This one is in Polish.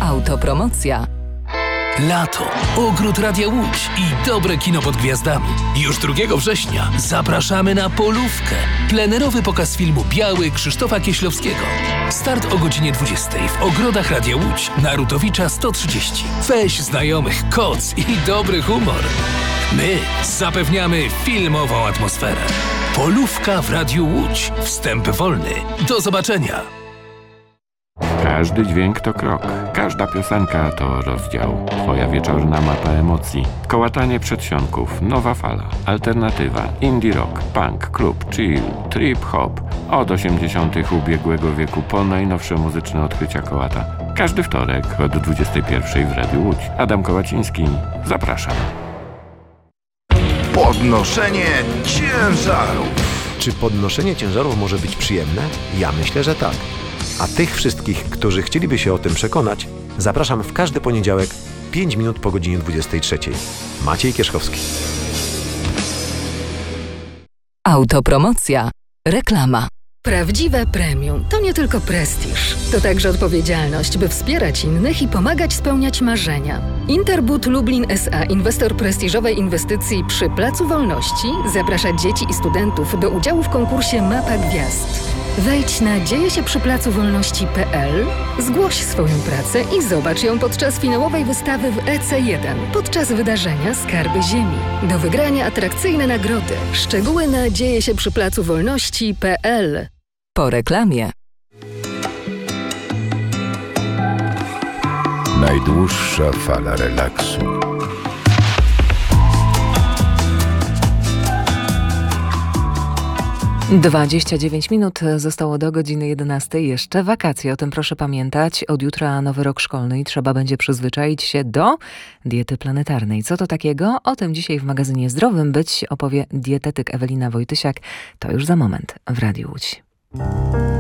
Autopromocja. Lato, ogród Radia Łódź i dobre kino pod gwiazdami. Już 2 września zapraszamy na Polówkę. Plenerowy pokaz filmu Biały Krzysztofa Kieślowskiego. Start o godzinie 20 w ogrodach Radia Łódź na Rutowicza 130. Weź znajomych, koc i dobry humor. My zapewniamy filmową atmosferę. Polówka w Radiu Łódź. Wstęp wolny. Do zobaczenia. Każdy dźwięk to krok, każda piosenka to rozdział. Twoja wieczorna mapa emocji. Kołatanie przedsionków, nowa fala, alternatywa, indie rock, punk, klub, chill, trip hop. Od 80. ubiegłego wieku po najnowsze muzyczne odkrycia kołata. Każdy wtorek od 21 w Radiu Łódź. Adam Kołaciński, zapraszam. Podnoszenie ciężarów. Czy podnoszenie ciężarów może być przyjemne? Ja myślę, że tak. A tych wszystkich, którzy chcieliby się o tym przekonać, zapraszam w każdy poniedziałek 5 minut po godzinie 23. Maciej Kierzchowski. Autopromocja. Reklama. Prawdziwe premium to nie tylko prestiż, to także odpowiedzialność, by wspierać innych i pomagać spełniać marzenia. Interbud Lublin S.A., inwestor prestiżowej inwestycji przy Placu Wolności, zaprasza dzieci i studentów do udziału w konkursie Mapa Gwiazd. Wejdź na dziejesieprzyplacowolności.pl, zgłoś swoją pracę i zobacz ją podczas finałowej wystawy w EC1, podczas wydarzenia Skarby Ziemi. Do wygrania atrakcyjne nagrody. Szczegóły na dziejesieprzyplacowolności.pl. Po reklamie. Najdłuższa fala relaksu. 29 minut zostało do godziny 11. Jeszcze wakacje, o tym proszę pamiętać. Od jutra nowy rok szkolny i trzeba będzie przyzwyczaić się do diety planetarnej. Co to takiego? O tym dzisiaj w magazynie Zdrowym Być opowie dietetyk Ewelina Wojtysiak. To już za moment w Radiu Łódź.